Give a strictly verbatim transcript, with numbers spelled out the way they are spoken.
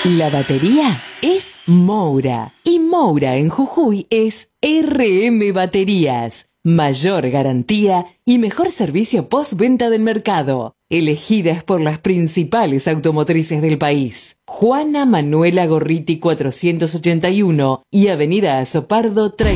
La batería es Moura y Moura en Jujuy es R M Baterías. Mayor garantía y mejor servicio postventa del mercado. Elegidas por las principales automotrices del país. Juana Manuela Gorriti cuatrocientos ochenta y uno y Avenida Azopardo treinta.